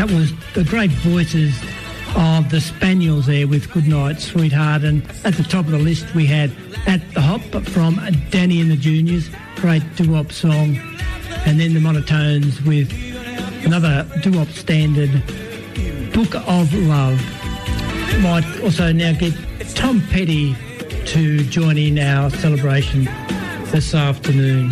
That was the great voices of the Spaniels there with Goodnight Sweetheart, and at the top of the list we had At the Hop from Danny and the Juniors, great doo-wop song, and then the Monotones with another doo-wop standard, Book of Love. Might also now get Tom Petty to join in our celebration this afternoon.